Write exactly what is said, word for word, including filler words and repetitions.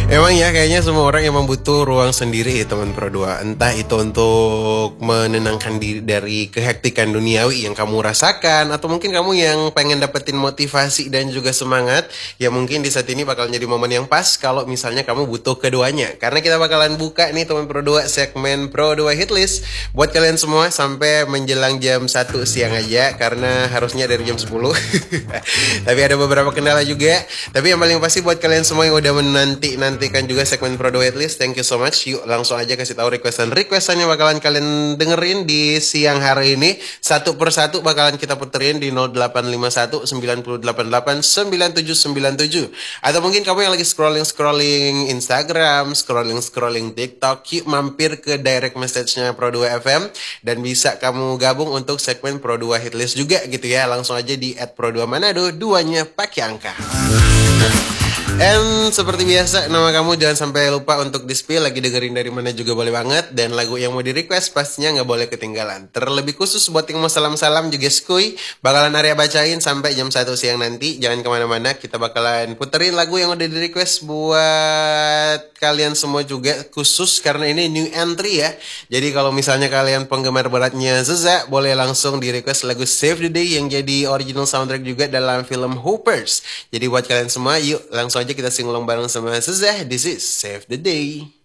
Emang ya kayaknya semua orang emang butuh ruang sendiri teman Pro dua. Entah itu untuk menenangkan diri dari kehektikan duniawi yang kamu rasakan, atau mungkin kamu yang pengen dapetin motivasi dan juga semangat. Ya mungkin di saat ini bakal jadi momen yang pas kalau misalnya kamu butuh keduanya. Karena kita bakalan buka nih teman Pro dua segmen Pro dua Hitlist buat kalian semua sampai menjelang jam satu siang aja, karena harusnya dari jam sepuluh. Tapi ada beberapa kendala juga. Tapi yang paling pasti buat kalian semua yang udah menanti nantikan juga segmen Pro dua Hitlist, thank you so much. Yuk langsung aja kasih tahu requestan requestan yang bakalan kalian dengerin di siang hari ini. Satu persatu bakalan kita puterin di nol delapan lima satu sembilan delapan delapan sembilan tujuh sembilan tujuh. Atau mungkin kamu yang lagi scrolling scrolling Instagram, scrolling scrolling TikTok, yuk mampir ke direct message-nya Pro dua F M dan bisa kamu gabung untuk segmen Pro dua Hitlist juga gitu ya. Langsung aja di at Pro dua Manado, duanya pakai angka. And seperti biasa, nama kamu jangan sampai lupa untuk di-spill. Lagi dengerin dari mana juga boleh banget. Dan lagu yang mau di-request pastinya nggak boleh ketinggalan. Terlebih khusus buat yang mau salam-salam juga skuy, bakalan Arya bacain sampai jam satu siang nanti. Jangan kemana-mana, kita bakalan puterin lagu yang udah di-request buat kalian semua juga. Khusus karena ini new entry ya. Jadi kalau misalnya kalian penggemar beratnya Zeza, boleh langsung di-request lagu Save the Day yang jadi original soundtrack juga dalam film Hoopers. Jadi buat kalian semua, yuk langsung aja kita singlong bareng sama Zezah. This is Save the Day.